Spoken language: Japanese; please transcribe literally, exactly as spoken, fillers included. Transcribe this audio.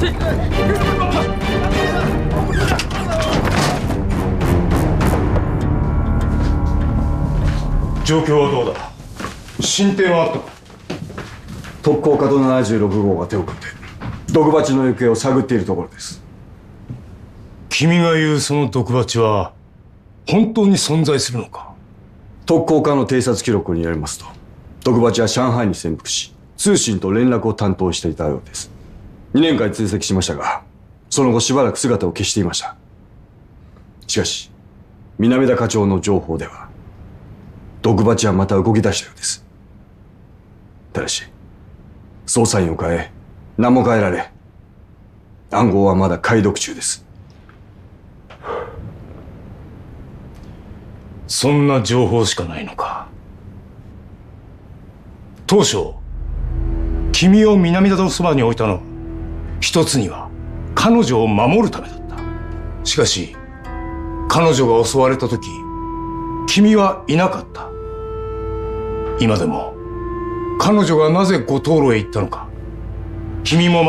状況はどうだ？進展はあったか？ 特攻課とななじゅうろくごうが手を組んで毒蜂の行方を探っているところです。 君が言うその毒蜂は本当に存在するのか？ 特攻課の偵察記録によりますと、毒蜂は上海に潜伏し通信と連絡を担当していたようです。にねんかん追跡しましたが、その後しばらく姿を消していました。しかし南田課長の情報では毒蜂はまた動き出したようです。ただし捜査員を変え名も変えられ、暗号はまだ解読中です。 そんな情報しかないのか。当初君を南田のそばに置いたのは一つには彼女を守るためだった。しかし彼女が襲われた時君はいなかった。今でも彼女がなぜ五灯籠へ行ったのか君も